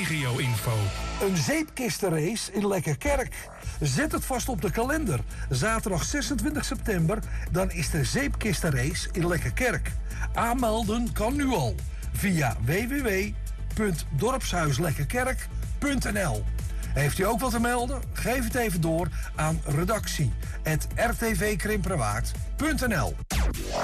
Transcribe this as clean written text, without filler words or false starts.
regio-info. Een zeepkistenrace in Lekkerkerk. Zet het vast op de kalender. Zaterdag 26 september, dan is de zeepkistenrace in Lekkerkerk. Aanmelden kan nu al via www.dorpshuislekkerkerk.nl. Heeft u ook wat te melden? Geef het even door aan redactie@rtvkrimperwaard.nl.